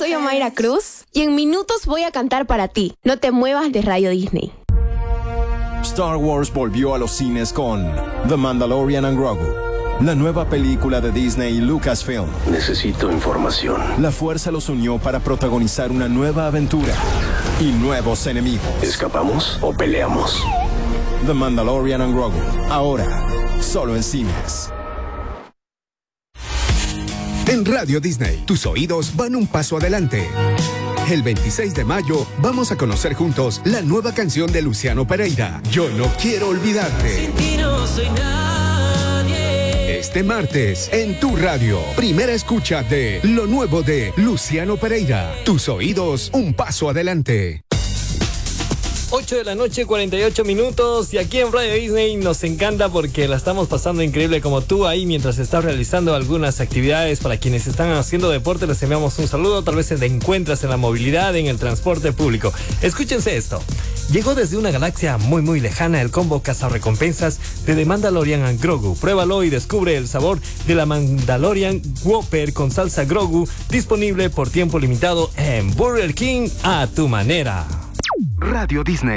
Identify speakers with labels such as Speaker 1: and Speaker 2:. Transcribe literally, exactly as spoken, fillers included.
Speaker 1: Soy Omaira Cruz y en minutos voy a cantar para ti. No te muevas de Radio Disney.
Speaker 2: Star Wars volvió a los cines con The Mandalorian and Grogu, la nueva película de Disney y Lucasfilm.
Speaker 3: Necesito información.
Speaker 2: La fuerza los unió para protagonizar una nueva aventura y nuevos enemigos.
Speaker 3: ¿Escapamos o peleamos?
Speaker 2: The Mandalorian and Grogu, ahora solo en cines.
Speaker 4: En Radio Disney, tus oídos van un paso adelante. El veintiséis de mayo vamos a conocer juntos la nueva canción de Luciano Pereira, Yo no quiero olvidarte.
Speaker 5: Sin ti no soy nadie.
Speaker 4: Este martes, en tu radio, primera escucha de lo nuevo de Luciano Pereira. Tus oídos un paso adelante.
Speaker 6: ocho de la noche, cuarenta y ocho minutos, y aquí en Radio Disney nos encanta porque la estamos pasando increíble, como tú ahí mientras estás realizando algunas actividades. Para quienes están haciendo deporte les enviamos un saludo. Tal vez te encuentras en la movilidad, en el transporte público. Escúchense esto. Llegó desde una galaxia muy muy lejana el combo cazarrecompensas de The Mandalorian and Grogu. Pruébalo y descubre el sabor de la Mandalorian Whopper con salsa Grogu, disponible por tiempo limitado en Burger King, a tu manera.
Speaker 4: Radio Disney.